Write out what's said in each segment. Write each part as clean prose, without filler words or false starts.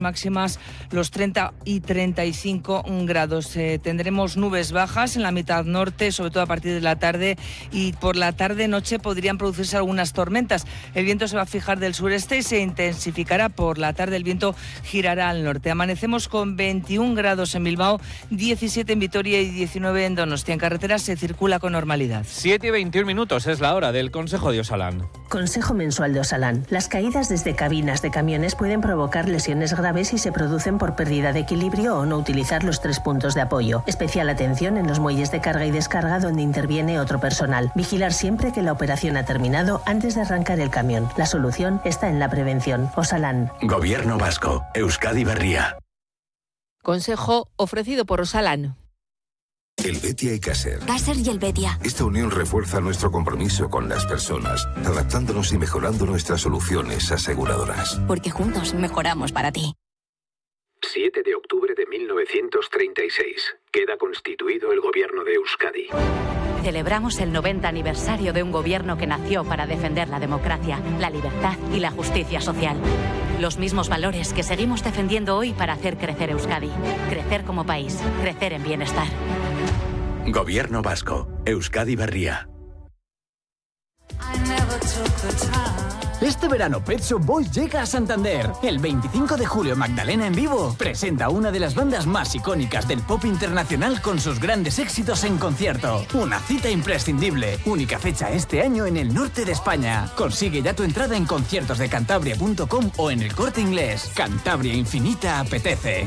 Máximas los 30 y 35 grados. Tendremos nubes bajas en la mitad norte, sobre todo a partir de la tarde, y por la tarde-noche podrían producirse algunas tormentas. El viento se va a fijar del sureste y se intensificará. Por la tarde el viento girará al norte. Amanecemos con 21 grados en Bilbao, 17 en Vitoria y 19 en Donostia. En carreteras se circula con normalidad. 7:21 es la hora del Consejo de Osalan. Consejo mensual de Osalan. Las caídas desde cabinas de camiones pueden provocar lesiones graves si se producen por pérdida de equilibrio o no utilizar los 3 puntos de apoyo. Especial atención en los muelles de carga y descarga donde interviene otro personal. Vigilar siempre que la operación ha terminado antes de arrancar el camión. La solución está en la prevención. Osalan. Gobierno vasco. Euskadi Berria. Consejo ofrecido por Osalan. El Betia y Caser. Caser y el Betia. Esta unión refuerza nuestro compromiso con las personas, adaptándonos y mejorando nuestras soluciones aseguradoras. Porque juntos mejoramos para ti. 7 de octubre de 1936. Queda constituido el gobierno de Euskadi. Celebramos el 90 aniversario de un gobierno que nació para defender la democracia, la libertad y la justicia social. Los mismos valores que seguimos defendiendo hoy para hacer crecer Euskadi. Crecer como país, crecer en bienestar. Gobierno vasco. Euskadi Berria. Este verano Pet Shop Boys llega a Santander. El 25 de julio Magdalena en vivo presenta una de las bandas más icónicas del pop internacional con sus grandes éxitos en concierto. Una cita imprescindible. Única fecha este año en el norte de España. Consigue ya tu entrada en conciertosdecantabria.com o en El Corte Inglés. Cantabria Infinita apetece.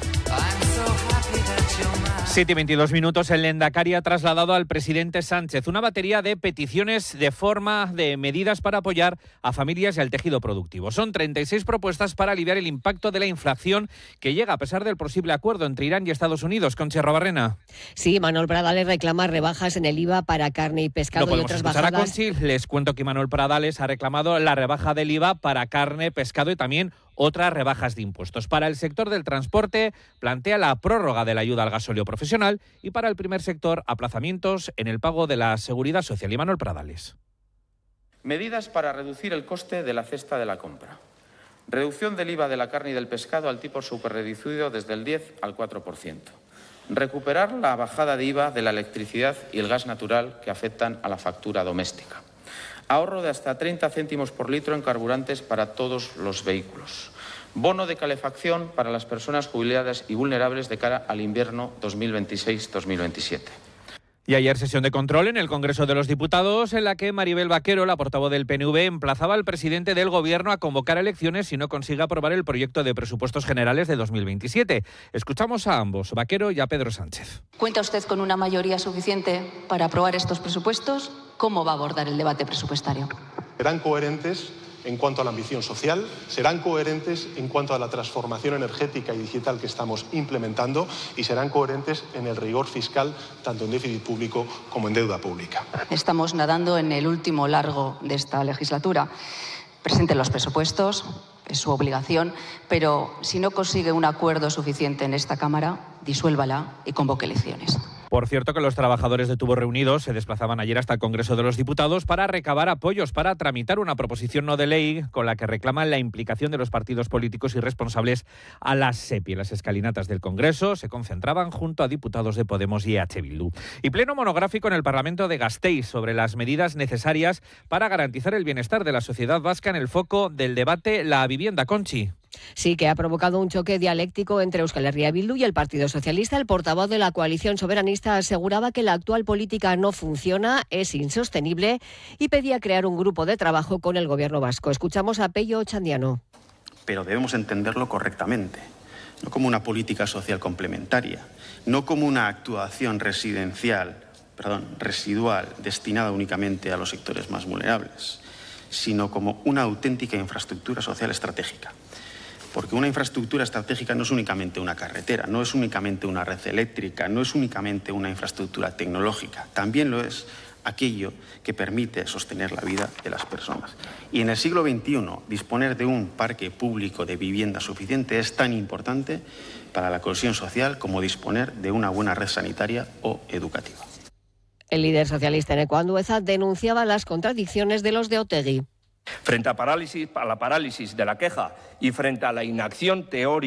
7:22. El Lehendakari ha trasladado al presidente Sánchez una batería de peticiones de medidas para apoyar a familias y al tejido productivo. Son 36 propuestas para aliviar el impacto de la inflación que llega a pesar del posible acuerdo entre Irán y Estados Unidos. Conchi Arrobarrena. Sí, Manuel Pradales reclama rebajas en el IVA para carne y pescado y otras bajadas. A Conchi. Les cuento que Manuel Pradales ha reclamado la rebaja del IVA para carne, pescado y también otras rebajas de impuestos. Para el sector del transporte plantea la prórroga de la ayuda al gasóleo profesional y para el primer sector aplazamientos en el pago de la seguridad social. Y Manuel Pradales. Medidas para reducir el coste de la cesta de la compra. Reducción del IVA de la carne y del pescado al tipo superreducido desde el 10 al 4%. Recuperar la bajada de IVA de la electricidad y el gas natural que afectan a la factura doméstica. Ahorro de hasta 30 céntimos por litro en carburantes para todos los vehículos. Bono de calefacción para las personas jubiladas y vulnerables de cara al invierno 2026-2027. Y ayer sesión de control en el Congreso de los Diputados en la que Maribel Vaquero, la portavoz del PNV, emplazaba al presidente del Gobierno a convocar elecciones si no consigue aprobar el proyecto de presupuestos generales de 2027. Escuchamos a ambos, Vaquero y a Pedro Sánchez. ¿Cuenta usted con una mayoría suficiente para aprobar estos presupuestos? ¿Cómo va a abordar el debate presupuestario? Serán coherentes en cuanto a la ambición social, serán coherentes en cuanto a la transformación energética y digital que estamos implementando y serán coherentes en el rigor fiscal, tanto en déficit público como en deuda pública. Estamos nadando en el último largo de esta legislatura. Presenten los presupuestos, es su obligación, pero si no consigue un acuerdo suficiente en esta Cámara, disuélvala y convoque elecciones. Por cierto, que los trabajadores de Tubos Reunidos se desplazaban ayer hasta el Congreso de los Diputados para recabar apoyos para tramitar una proposición no de ley con la que reclaman la implicación de los partidos políticos y responsables a la SEPI. Las escalinatas del Congreso se concentraban junto a diputados de Podemos y EH Bildu. Y pleno monográfico en el Parlamento de Gasteiz sobre las medidas necesarias para garantizar el bienestar de la sociedad vasca. En el foco del debate, la vivienda. Conchi. Sí, que ha provocado un choque dialéctico entre Euskal Herria Bildu y el Partido Socialista. El portavoz de la coalición soberanista aseguraba que la actual política no funciona, es insostenible y pedía crear un grupo de trabajo con el gobierno vasco. Escuchamos a Pello Ochandiano. Pero debemos entenderlo correctamente, no como una política social complementaria, no como una actuación residual destinada únicamente a los sectores más vulnerables, sino como una auténtica infraestructura social estratégica. Porque una infraestructura estratégica no es únicamente una carretera, no es únicamente una red eléctrica, no es únicamente una infraestructura tecnológica, también lo es aquello que permite sostener la vida de las personas. Y en el siglo XXI, disponer de un parque público de vivienda suficiente es tan importante para la cohesión social como disponer de una buena red sanitaria o educativa. El líder socialista Eneko Andueza denunciaba las contradicciones de los de Otegi. Frente a la parálisis de la queja y frente a la inacción teórica